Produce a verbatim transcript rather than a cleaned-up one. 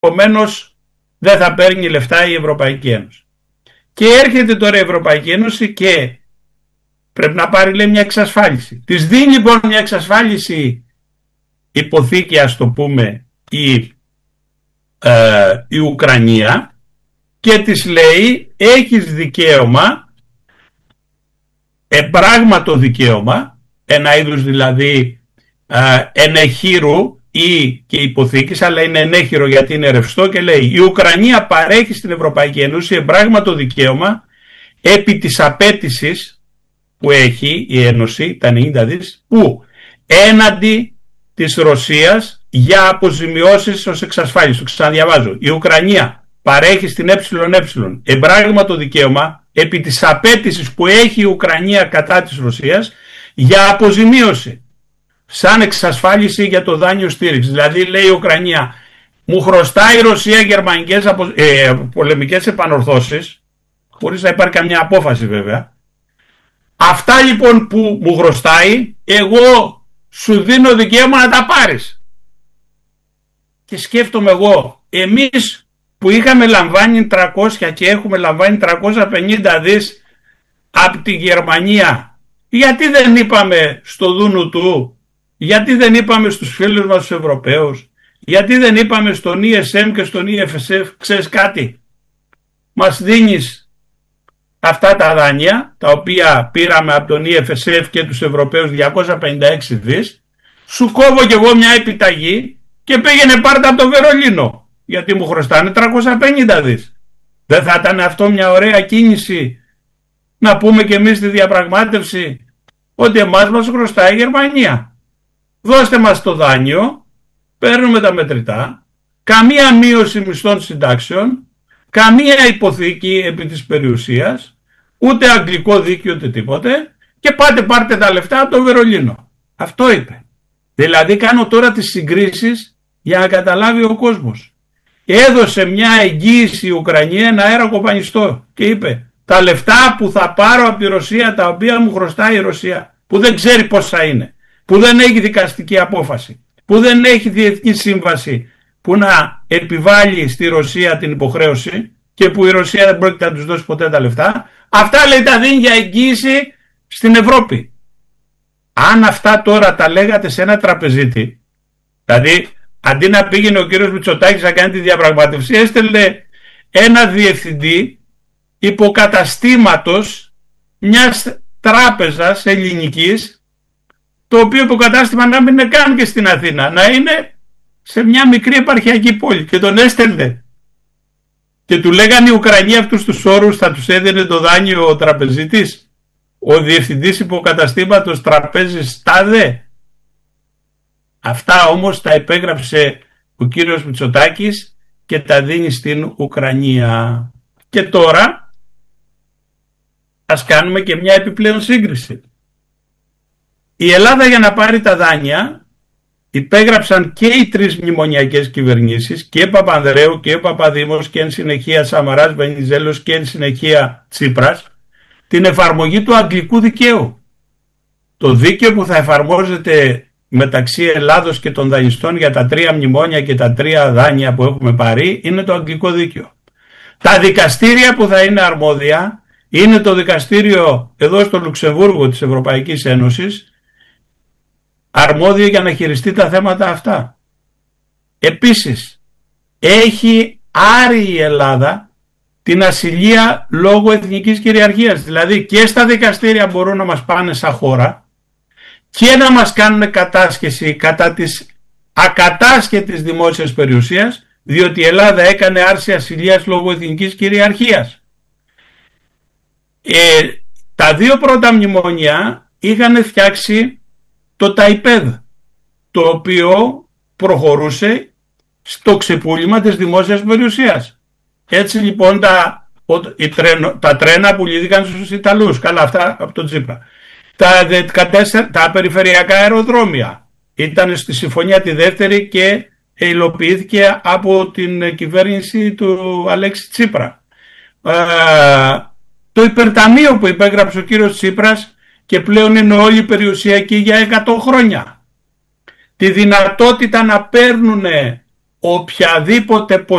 επομένως δεν θα παίρνει λεφτά η Ευρωπαϊκή Ένωση. Και έρχεται τώρα η Ευρωπαϊκή Ένωση και πρέπει να πάρει, λέει, μια εξασφάλιση. Της δίνει λοιπόν μια εξασφάλιση υποθήκη, ας το πούμε, η, ε, η Ουκρανία, και της λέει έχεις δικαίωμα, επράγματο δικαίωμα, ένα είδους δηλαδή ε, ενεχείρου ή και υποθήκης, αλλά είναι ενέχειρο γιατί είναι ρευστό, και λέει η Ουκρανία παρέχει στην Ευρωπαϊκή Ένωση επράγματο δικαίωμα επί της απέτησης που έχει η Ένωση, τα ενενήντα δις, που έναντι της Ρωσίας για αποζημιώσεις ως εξασφάλιση. Το ξαναδιαβάζω. Η Ουκρανία παρέχει στην ΕΕ εμπράγματο δικαίωμα επί της απέτησης που έχει η Ουκρανία κατά της Ρωσίας για αποζημίωση σαν εξασφάλιση για το δάνειο στήριξη. Δηλαδή λέει η Ουκρανία, μου χρωστάει η Ρωσία γερμανικές απο, ε, πολεμικές επανορθώσεις, χωρίς να υπάρχει καμιά απόφαση βέβαια. Αυτά λοιπόν που μου χρωστάει, εγώ σου δίνω δικαίωμα να τα πάρεις. Και σκέφτομαι εγώ, εμείς που είχαμε λαμβάνει τριακόσια και έχουμε λαμβάνει τριακόσια πενήντα δις από τη Γερμανία, γιατί δεν είπαμε στο δούνου του, γιατί δεν είπαμε στους φίλους μας τους Ευρωπαίους, γιατί δεν είπαμε στον ι ες εμ και στον ι εφ ες εφ, ξέρεις κάτι, μας δίνεις αυτά τα δάνεια, τα οποία πήραμε από τον ι εφ ες εφ και τους Ευρωπαίους διακόσια πενήντα έξι δις, σου κόβω κι εγώ μια επιταγή και πήγαινε πάρτα από το Βερολίνο, γιατί μου χρωστάνε τριακόσια πενήντα δις. Δεν θα ήταν αυτό μια ωραία κίνηση να πούμε κι εμείς στη διαπραγμάτευση ότι εμάς μας χρωστάει η Γερμανία? Δώστε μας το δάνειο, παίρνουμε τα μετρητά, καμία μείωση μισθών συντάξεων, καμία υποθήκη επί της περιουσίας, ούτε αγγλικό δίκαιο ούτε τίποτε, και πάτε πάρτε τα λεφτά από το Βερολίνο. Αυτό είπε. Δηλαδή κάνω τώρα τις συγκρίσεις για να καταλάβει ο κόσμος. Έδωσε μια εγγύηση η Ουκρανία, ένα αέρα κοπανιστό, και είπε τα λεφτά που θα πάρω από τη Ρωσία, τα οποία μου χρωστάει η Ρωσία, που δεν ξέρει πόσα είναι, που δεν έχει δικαστική απόφαση, που δεν έχει διεθνή σύμβαση που να επιβάλλει στη Ρωσία την υποχρέωση και που η Ρωσία δεν πρόκειται να τους δώσει ποτέ τα λεφτά, αυτά λέει τα δίνει για εγγύηση στην Ευρώπη. Αν αυτά τώρα τα λέγατε σε ένα τραπεζίτη, δηλαδή αντί να πήγαινε ο κύριος Μητσοτάκης να κάνει τη διαπραγμάτευση, έστελνε ένα διευθυντή υποκαταστήματος μιας τράπεζας ελληνικής, το οποίο υποκατάστημα να μην είναι καν και στην Αθήνα, να είναι σε μια μικρή επαρχιακή πόλη, και τον έστελνε. Και του λέγανε οι Ουκρανοί αυτούς τους όρους, θα τους έδινε το δάνειο ο τραπεζίτης, ο διευθυντής υποκαταστήματος τραπέζης τάδε. Αυτά όμως τα υπέγραψε ο κύριος Μητσοτάκης και τα δίνει στην Ουκρανία. Και τώρα ας κάνουμε και μια επιπλέον σύγκριση. Η Ελλάδα, για να πάρει τα δάνεια, υπέγραψαν και οι τρεις μνημονιακές κυβερνήσεις, και Παπανδρέου και Παπαδήμος, και εν συνεχεία Σαμαράς, Βενιζέλος και εν συνεχεία Τσίπρας, την εφαρμογή του αγγλικού δικαίου. Το δίκαιο που θα εφαρμόζεται μεταξύ Ελλάδος και των δανειστών για τα τρία μνημόνια και τα τρία δάνεια που έχουμε πάρει είναι το αγγλικό δίκαιο. Τα δικαστήρια που θα είναι αρμόδια είναι το δικαστήριο εδώ στο Λουξεμβούργο της Ευρωπαϊκής Ένωσης, αρμόδιο για να χειριστεί τα θέματα αυτά. Επίσης, έχει άρει η Ελλάδα την ασυλία λόγω εθνικής κυριαρχίας. Δηλαδή και στα δικαστήρια μπορούν να μας πάνε σαν χώρα και να μας κάνουν κατάσχεση κατά της ακατάσχετης δημόσιας περιουσίας, διότι η Ελλάδα έκανε άρση ασυλίας λόγω εθνικής κυριαρχίας. Ε, τα δύο πρώτα μνημόνια είχαν φτιάξει το ΤΑΙΠΕΔ, το οποίο προχωρούσε στο ξεπούλημα της δημόσιας περιουσίας. Έτσι λοιπόν τα, τρένο, τα τρένα πουλήθηκαν στους Ιταλούς, καλά αυτά από τον Τσίπρα. Τα, τα περιφερειακά αεροδρόμια ήταν στη συμφωνία τη δεύτερη και υλοποιήθηκε από την κυβέρνηση του Αλέξη Τσίπρα. Ε, το υπερταμείο που υπέγραψε ο κύριος Τσίπρας και πλέον είναι όλοι περιουσιακοί για εκατό χρόνια. Τη δυνατότητα να παίρνουν οποιαδήποτε